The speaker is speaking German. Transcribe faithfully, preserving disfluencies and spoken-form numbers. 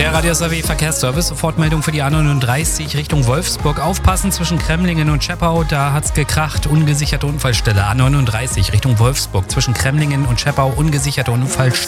Der Radio S R W Verkehrsservice, Sofortmeldung für die A neununddreißig Richtung Wolfsburg. Aufpassen zwischen Kremlingen und Schepau, da hat's gekracht, ungesicherte Unfallstelle. A neununddreißig Richtung Wolfsburg, zwischen Kremlingen und Schepau, ungesicherte Unfallstelle.